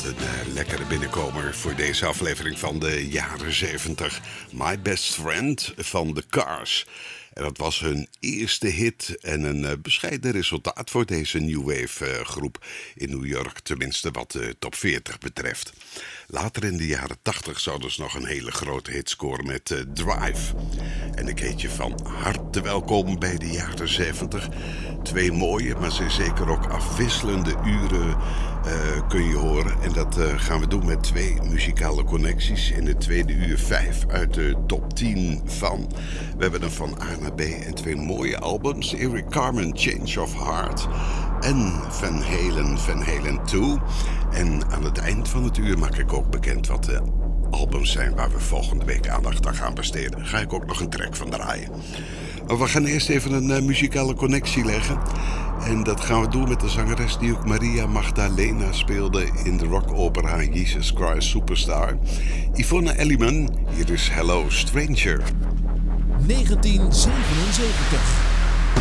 Wat een lekkere binnenkomer voor deze aflevering van de jaren 70. My Best Friend van The Cars. En dat was hun eerste hit en een bescheiden resultaat voor deze New Wave groep in New York. Tenminste wat de top 40 betreft. Later in de jaren 80 zouden ze nog een hele grote hit scoren met Drive. En ik heet je van harte welkom bij de jaren 70. Twee mooie, maar zeker ook afwisselende uren kun je horen. En dat gaan we doen met twee muzikale connecties. In het tweede uur 5 uit de top 10 van. We hebben er van A naar B en twee mooie albums. Eric Carmen, Change of Heart. En Van Halen 2. En aan het eind van het uur maak ik ook bekend wat de albums zijn waar we volgende week aandacht aan gaan besteden. Ga ik ook nog een track van draaien. Maar we gaan eerst even een muzikale connectie leggen. En dat gaan we doen met de zangeres die ook Maria Magdalena speelde in de rockopera Jesus Christ Superstar. Yvonne Elliman, hier is Hello Stranger. 1977.